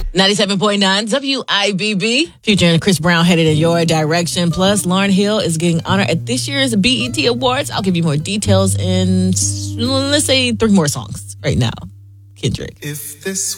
97.9 WIBB. Future and Chris Brown headed in your direction. Plus, Lauryn Hill is getting honored at this year's BET Awards. I'll give you more details in, let's say, 3 more songs right now. Kendrick. If this